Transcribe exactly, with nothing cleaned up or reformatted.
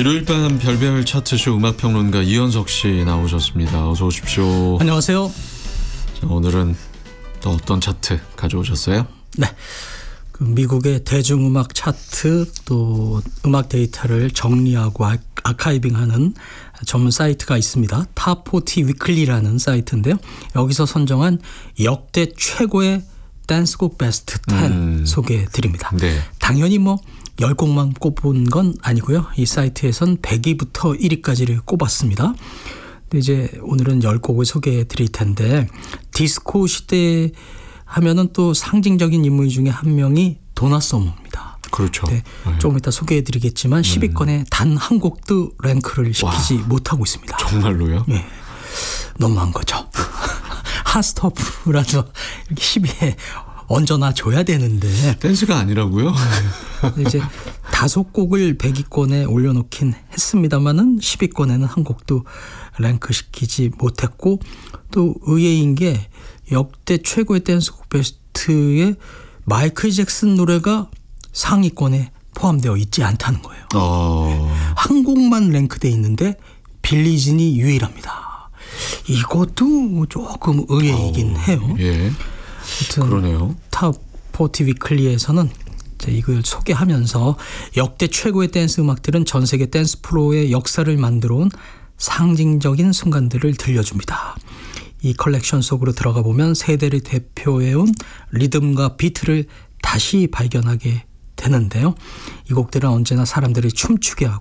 일요일 밤 별별 차트쇼 음악평론가 이현석 씨 나오셨습니다. 어서 오십시오. 안녕하세요. 자, 오늘은 또 어떤 차트 가져오셨어요? 네, 그 미국의 대중음악 차트 또 음악 데이터를 정리하고 아, 아카이빙하는 전문 사이트가 있습니다. 탑 사십 위클리라는 사이트인데요. 여기서 선정한 역대 최고의 댄스곡 베스트 십 음. 소개해드립니다. 네. 당연히 뭐 열 곡만 꼽은 건 아니고요. 이 사이트에선 백 위부터 일 위까지를 꼽았습니다. 근데 이제 오늘은 열 곡을 소개해 드릴 텐데, 디스코 시대 하면은 또 상징적인 인물 중에 한 명이 도나 서머입니다. 그렇죠. 네, 네. 조금 이따 소개해 드리겠지만 십 위권에 단 한 곡도 랭크를 시키지 와, 못하고 있습니다. 정말로요? 예, 너무한 거죠. 핫스토프라도 이렇게 십 위에 얹어놔 줘야 되는데 댄스가 아니라고요? 이제 다섯 곡을 백 위권에 올려놓긴 했습니다만은 십 위권에는 한 곡도 랭크시키지 못했고, 또 의외인 게 역대 최고의 댄스곡 베스트에 마이클 잭슨 노래가 상위권에 포함되어 있지 않다는 거예요. 어... 한 곡만 랭크돼 있는데 빌리진이 유일합니다. 이것도 조금 의외이긴 어... 해요. 예. 그러네요. 탑 사십 위클리에서는 이걸 소개하면서 역대 최고의 댄스 음악들은 전 세계 댄스 프로의 역사를 만들어 온 상징적인 순간들을 들려줍니다. 이 컬렉션 속으로 들어가 보면 세대를 대표해온 리듬과 비트를 다시 발견하게 되는데요. 이 곡들은 언제나 사람들을 춤추게 하고